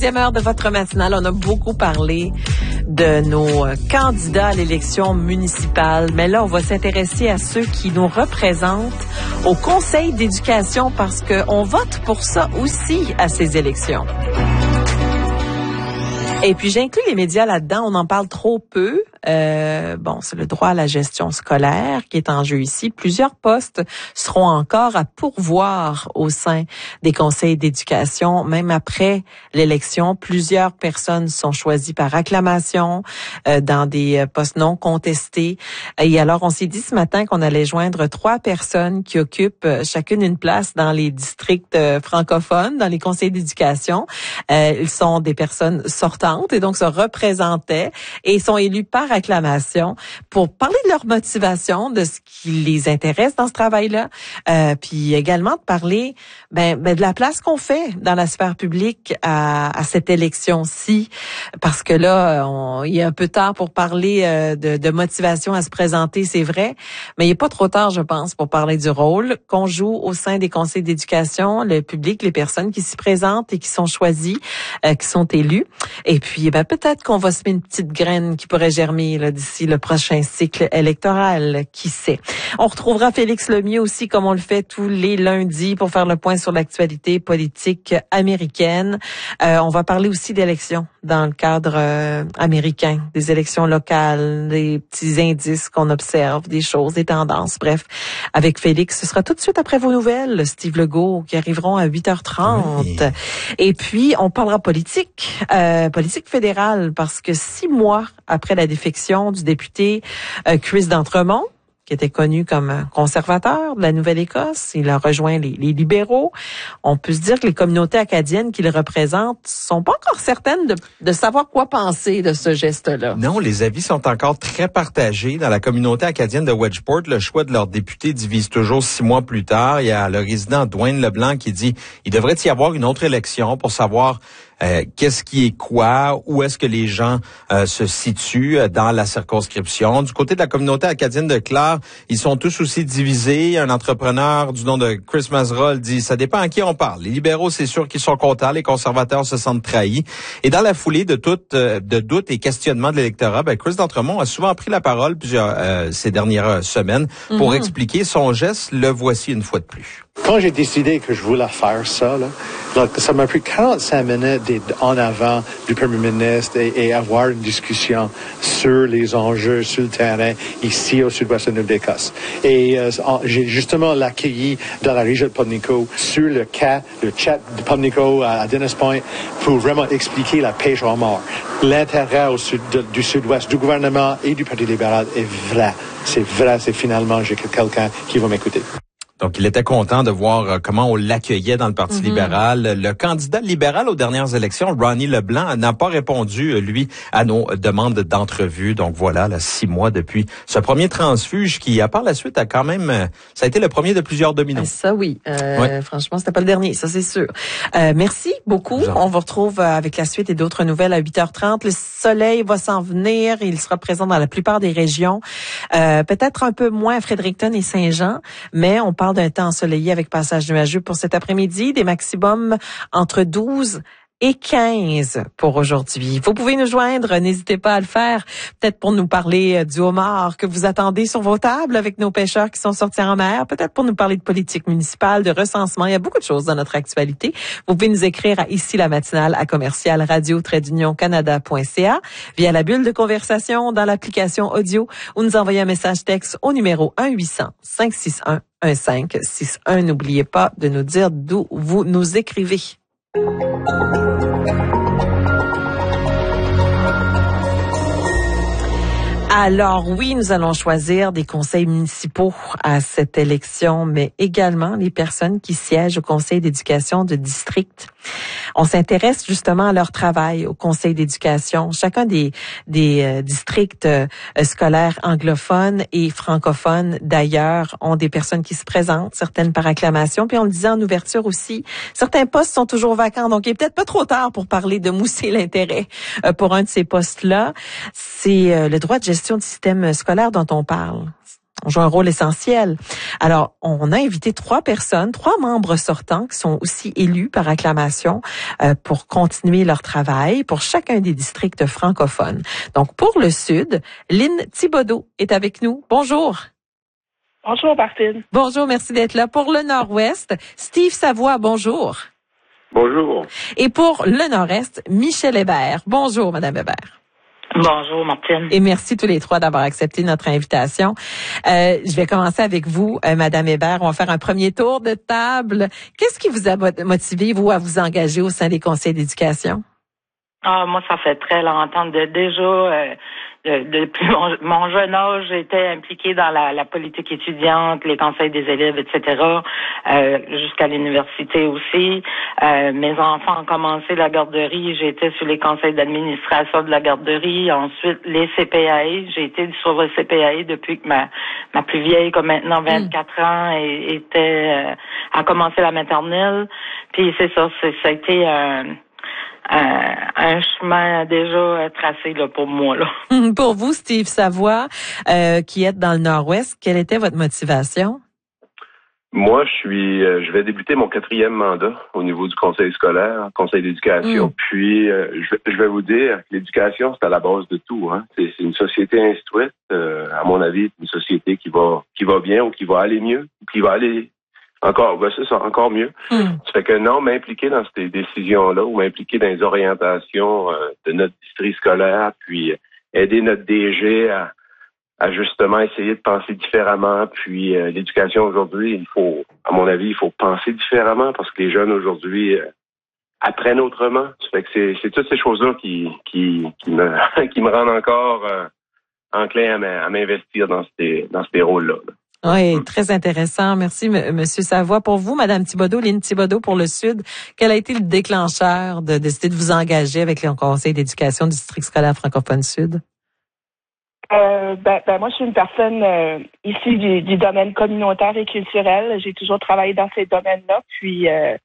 Deuxième heure de votre matinale, on a beaucoup parlé de nos candidats à l'élection municipale, mais là, on va s'intéresser à ceux qui nous représentent au Conseil d'éducation parce qu'on vote pour ça aussi à ces élections. Et puis, j'inclus les médias là-dedans. On en parle trop peu. C'est le droit à la gestion scolaire qui est en jeu ici. Plusieurs postes seront encore à pourvoir au sein des conseils d'éducation. Même après l'élection, plusieurs personnes sont choisies par acclamation dans des postes non contestés. Et alors, on s'est dit ce matin qu'on allait joindre 3 personnes qui occupent chacune une place dans les districts francophones, dans les conseils d'éducation. Ils sont des personnes sortantes et donc se représentaient et sont élus par acclamation pour parler de leur motivation, de ce qui les intéresse dans ce travail-là, puis également de parler de la place qu'on fait dans la sphère publique à cette élection-ci, parce que là, il est un peu tard pour parler de motivation à se présenter, c'est vrai, mais il n'est pas trop tard, je pense, pour parler du rôle qu'on joue au sein des conseils d'éducation, le public, les personnes qui s'y présentent et qui sont choisies, qui sont élues. Et puis, peut-être qu'on va semer une petite graine qui pourrait germer là, d'ici le prochain cycle électoral, qui sait. On retrouvera Félix Lemieux aussi, comme on le fait tous les lundis, pour faire le point sur l'actualité politique américaine. On va parler aussi d'élections dans le cadre américain, des élections locales, des petits indices qu'on observe, des choses, des tendances. Bref, avec Félix, ce sera tout de suite après vos nouvelles, Steve Legault, qui arriveront à 8h30. Oui. Et puis, on parlera politique fédérale, parce que 6 mois après la défection du député Chris d'Entremont, qui était connu comme conservateur de la Nouvelle-Écosse, il a rejoint les libéraux. On peut se dire que les communautés acadiennes qu'il représente sont pas encore certaines de savoir quoi penser de ce geste-là. Non, les avis sont encore très partagés. Dans la communauté acadienne de Wedgeport, le choix de leur député divise toujours 6 mois plus tard. Il y a le résident Dwayne Leblanc qui dit il devrait y avoir une autre élection pour savoir qu'est-ce qui est quoi, où est-ce que les gens se situent dans la circonscription. Du côté de la communauté acadienne de Clare, ils sont tous aussi divisés. Un entrepreneur du nom de Chris Mazerol dit ça dépend à qui on parle. Les libéraux, c'est sûr qu'ils sont contents, les conservateurs se sentent trahis. Et dans la foulée de doutes et questionnements de l'électorat, Chris d'Entremont a souvent pris la parole ces dernières semaines pour expliquer son geste. Le voici une fois de plus. Quand j'ai décidé que je voulais faire ça, ça m'a pris 45 minutes d'être en avant du premier ministre et avoir une discussion sur les enjeux sur le terrain ici au sud-ouest de Nouvelle-Écosse. Et j'ai justement l'accueilli dans la région de Pubnico sur le chat de Pubnico à Dennis Point pour vraiment expliquer la pêche en mort. L'intérêt du sud-ouest du gouvernement et du Parti libéral est vrai. C'est vrai, c'est finalement j'ai quelqu'un qui va m'écouter. Donc, il était content de voir comment on l'accueillait dans le Parti libéral. Le candidat libéral aux dernières élections, Ronnie Leblanc, n'a pas répondu, lui, à nos demandes d'entrevue. Donc, voilà, 6 mois depuis ce premier transfuge qui, par la suite, a quand même... ça a été le premier de plusieurs dominos. Ça, oui. Franchement, c'était pas le dernier, ça, c'est sûr. Merci beaucoup. On vous retrouve avec la suite et d'autres nouvelles à 8h30. Le soleil va s'en venir. Il sera présent dans la plupart des régions. Peut-être un peu moins à Fredericton et Saint-Jean, mais on parle d'un temps ensoleillé avec passage nuageux pour cet après-midi, des maximums entre 12 et 15 pour aujourd'hui. Vous pouvez nous joindre, n'hésitez pas à le faire, peut-être pour nous parler du homard que vous attendez sur vos tables avec nos pêcheurs qui sont sortis en mer, peut-être pour nous parler de politique municipale, de recensement. Il y a beaucoup de choses dans notre actualité. Vous pouvez nous écrire à ici la matinale à commercial radio-canada.ca via la bulle de conversation dans l'application audio ou nous envoyer un message texte au numéro 1-800-561-1561. N'oubliez pas de nous dire d'où vous nous écrivez. Alors oui, nous allons choisir des conseils municipaux à cette élection, mais également les personnes qui siègent au conseil d'éducation de district. On s'intéresse justement à leur travail au conseil d'éducation. Chacun des districts scolaires anglophones et francophones d'ailleurs ont des personnes qui se présentent, certaines par acclamation. Puis on le disait en ouverture aussi, certains postes sont toujours vacants, donc il est peut-être pas trop tard pour parler de mousser l'intérêt pour un de ces postes-là. C'est le droit de gestion du système scolaire dont on parle. joue un rôle essentiel. Alors, on a invité 3 membres sortants qui sont aussi élus par acclamation pour continuer leur travail pour chacun des districts francophones. Donc, pour le Sud, Lynn Thibodeau est avec nous. Bonjour. Bonjour, Martine. Bonjour, merci d'être là. Pour le Nord-Ouest, Steve Savoie, bonjour. Bonjour. Et pour le Nord-Est, Michel Hébert. Bonjour, Madame Hébert. Bonjour, Martine. Et merci tous les 3 d'avoir accepté notre invitation. Je vais commencer avec vous, Madame Hébert. On va faire un premier tour de table. Qu'est-ce qui vous a motivé, vous, à vous engager au sein des conseils d'éducation? Moi, ça fait très longtemps. Depuis mon jeune âge, j'étais impliquée dans la politique étudiante, les conseils des élèves, etc., jusqu'à l'université aussi. Mes enfants ont commencé la garderie, j'ai été sur les conseils d'administration de la garderie. Ensuite, les CPAE, j'ai été sur le CPAE depuis que ma plus vieille, comme maintenant 24 ans, a commencé la maternelle. Puis c'est ça, ça a été un chemin déjà tracé là, pour moi. Là. Pour vous, Steve Savoie, qui êtes dans le Nord-Ouest, quelle était votre motivation? Moi, je vais débuter mon 4e mandat au niveau du conseil scolaire, conseil d'éducation. Puis, je vais vous dire que l'éducation, c'est à la base de tout. Hein. C'est une société instruite, à mon avis, une société qui va bien ou qui va aller mieux, ou qui va aller encore mieux. Ça fait que non, m'impliquer dans ces décisions-là ou m'impliquer dans les orientations de notre district scolaire, puis aider notre DG à justement essayer de penser différemment. Puis l'éducation aujourd'hui, à mon avis, il faut penser différemment parce que les jeunes aujourd'hui apprennent autrement. Ça fait que c'est toutes ces choses-là qui me rendent encore enclin à m'investir dans ces rôles-là. Oui, très intéressant. Merci, Monsieur Savoie. Pour vous, Madame Thibodeau, Lynn Thibodeau pour le Sud, quel a été le déclencheur de décider de vous engager avec le conseil d'éducation du district scolaire francophone Sud? Moi, je suis une personne issue du domaine communautaire et culturel. J'ai toujours travaillé dans ces domaines-là. Puis,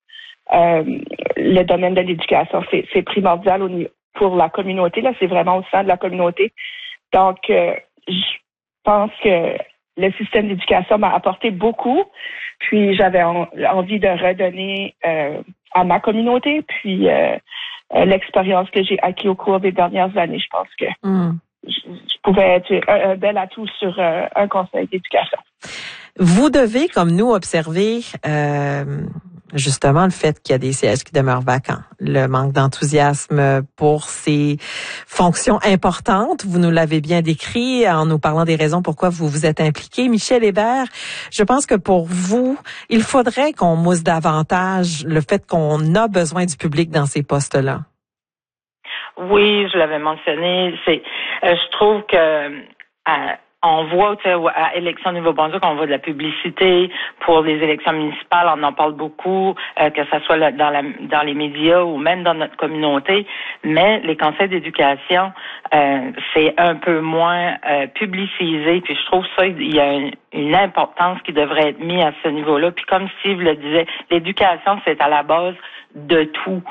le domaine de l'éducation, c'est primordial pour la communauté. Là, c'est vraiment au sein de la communauté. Donc, je pense que le système d'éducation m'a apporté beaucoup, puis j'avais envie de redonner à ma communauté, puis l'expérience que j'ai acquis au cours des dernières années, je pense que je pouvais être un bel atout sur un conseil d'éducation. Vous devez, comme nous, observer justement le fait qu'il y a des sièges qui demeurent vacants, le manque d'enthousiasme pour ces fonctions importantes. Vous nous l'avez bien décrit en nous parlant des raisons pourquoi vous vous êtes impliqué. Michel Hébert, je pense que pour vous, il faudrait qu'on mousse davantage le fait qu'on a besoin du public dans ces postes-là. Oui, je l'avais mentionné. Je trouve que on voit, tu sais, à Élections Nouveau-Brunswick, on voit de la publicité pour les élections municipales, on en parle beaucoup, que ça soit dans les médias ou même dans notre communauté, mais les conseils d'éducation, c'est un peu moins publicisé, puis je trouve ça, il y a une importance qui devrait être mise à ce niveau-là, puis comme Steve le disait, l'éducation, c'est à la base de tout.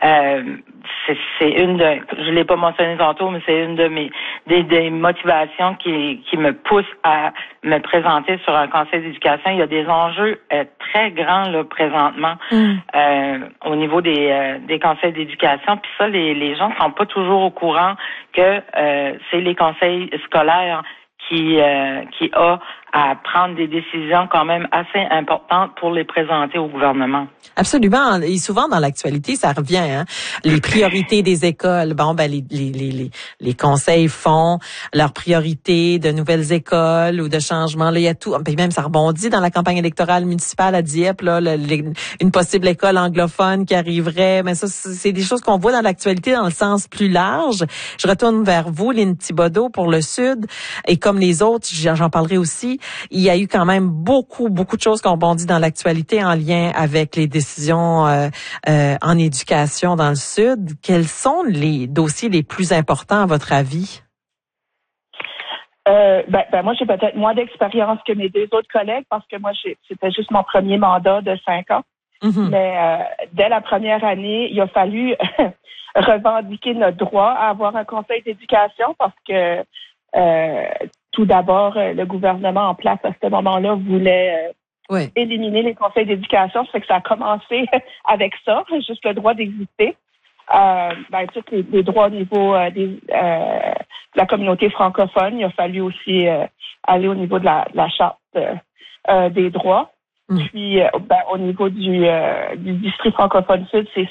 Je l'ai pas mentionné tantôt, mais c'est une de mes des motivations qui me pousse à me présenter sur un conseil d'éducation. Il y a des enjeux très grands là présentement au niveau des conseils d'éducation. Puis ça, les gens sont pas toujours au courant que c'est les conseils scolaires qui a à prendre des décisions quand même assez importantes pour les présenter au gouvernement. Absolument. Et souvent dans l'actualité, ça revient. Hein? Les priorités des écoles. Bon, ben les conseils font leurs priorités de nouvelles écoles ou de changements. Là, il y a tout. Puis même ça rebondit dans la campagne électorale municipale à Dieppe. Là, une possible école anglophone qui arriverait. Mais ça, c'est des choses qu'on voit dans l'actualité dans le sens plus large. Je retourne vers vous, Lynn Thibodeau, pour le Sud. Et comme les autres, j'en parlerai aussi. Il y a eu quand même beaucoup de choses qui ont bondi dans l'actualité en lien avec les décisions en éducation dans le Sud. Quels sont les dossiers les plus importants à votre avis? Moi, j'ai peut-être moins d'expérience que mes 2 autres collègues parce que moi, c'était juste mon premier mandat de 5 ans. Mm-hmm. Mais dès la première année, il a fallu revendiquer notre droit à avoir un conseil d'éducation parce que tout d'abord, le gouvernement en place à ce moment-là voulait éliminer les conseils d'éducation. Ça fait que ça a commencé avec ça, juste le droit d'exister. Tous les droits au niveau de la communauté francophone. Il a fallu aussi aller au niveau de la charte des droits. Puis, au niveau du district francophone sud, c'est